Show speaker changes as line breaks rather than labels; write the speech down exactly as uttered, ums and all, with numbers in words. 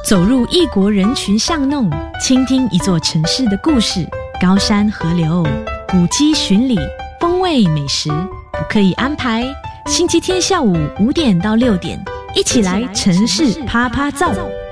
走入异国人群巷弄，倾听一座城市的故事，高山河流，古迹巡礼，风味美食，不刻意安排。星期天下午五点到六点，一起来城市趴趴造。